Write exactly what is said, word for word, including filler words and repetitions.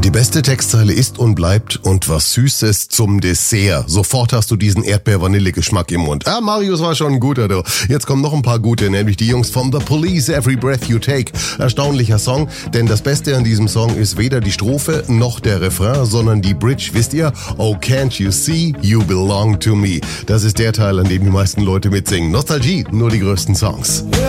Und die beste Textzeile ist und bleibt und was Süßes zum Dessert. Sofort hast du diesen Erdbeer-Vanille-Geschmack im Mund. Ah, Marius war schon ein guter, du. Jetzt kommen noch ein paar gute, nämlich die Jungs von The Police, Every Breath You Take. Erstaunlicher Song, denn das Beste an diesem Song ist weder die Strophe noch der Refrain, sondern die Bridge. Wisst ihr? Oh, can't you see? You belong to me. Das ist der Teil, an dem die meisten Leute mitsingen. Nostalgie, nur die größten Songs.